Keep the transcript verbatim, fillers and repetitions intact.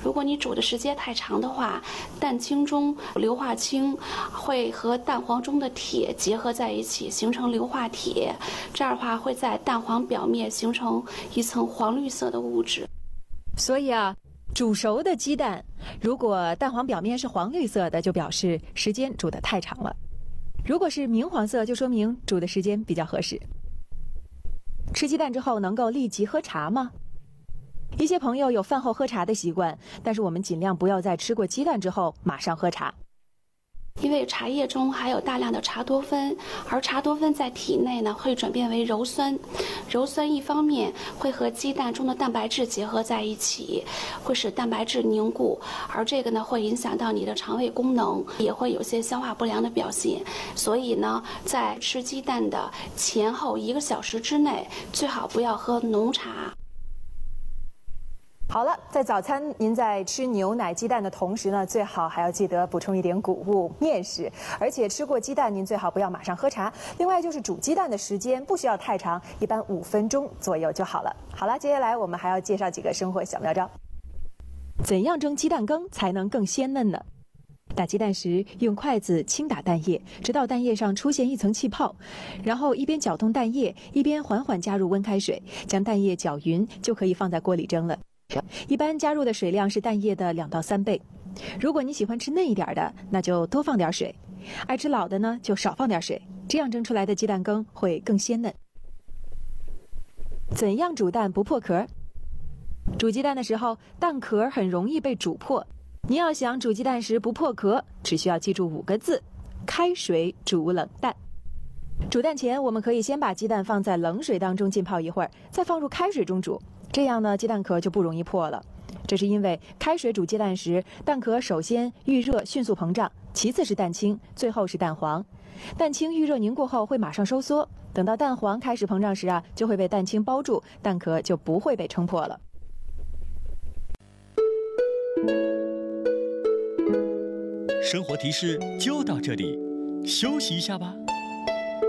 如果你煮的时间太长的话，蛋清中硫化氢会和蛋黄中的铁结合在一起，形成硫化铁，这样的话会在蛋黄表面形成一层黄绿色的物质。 所以啊，煮熟的鸡蛋，如果蛋黄表面是黄绿色的，就表示时间煮得太长了；如果是明黄色，就说明煮的时间比较合适。吃鸡蛋之后能够立即喝茶吗？一些朋友有饭后喝茶的习惯，但是我们尽量不要在吃过鸡蛋之后马上喝茶。 因为茶叶中含有大量的茶多酚，而茶多酚在体内呢会转变为鞣酸，鞣酸一方面会和鸡蛋中的蛋白质结合在一起，会使蛋白质凝固，而这个呢会影响到你的肠胃功能，也会有些消化不良的表现。所以呢，在吃鸡蛋的前后一个小时之内，最好不要喝浓茶。 好了，在早餐您在吃牛奶、鸡蛋的同时呢，最好还要记得补充一点谷物、面食。而且吃过鸡蛋，您最好不要马上喝茶。另外就是煮鸡蛋的时间不需要太长，一般五分钟左右就好了。好了，接下来我们还要介绍几个生活小妙招。怎样蒸鸡蛋羹才能更鲜嫩呢？打鸡蛋时，用筷子轻打蛋液，直到蛋液上出现一层气泡，然后一边搅动蛋液，一边缓缓加入温开水，将蛋液搅匀，就可以放在锅里蒸了。一般加入的水量是蛋液的两到三倍。如果你喜欢吃嫩一点的，那就多放点水；爱吃老的呢，就少放点水。这样蒸出来的鸡蛋羹会更鲜嫩。怎样煮蛋不破壳？煮鸡蛋的时候，蛋壳很容易被煮破。你要想煮鸡蛋时不破壳，只需要记住五个字：开水煮冷蛋。煮蛋前，我们可以先把鸡蛋放在冷水当中浸泡一会儿，再放入开水中煮。这样呢，鸡蛋壳就不容易破了。这是因为开水煮鸡蛋时，蛋壳首先遇热迅速膨胀，其次是蛋清，最后是蛋黄。蛋清遇热凝固后会马上收缩，等到蛋黄开始膨胀时啊，就会被蛋清包住，蛋壳就不会被撑破了。 生活提示就到这里，休息一下吧。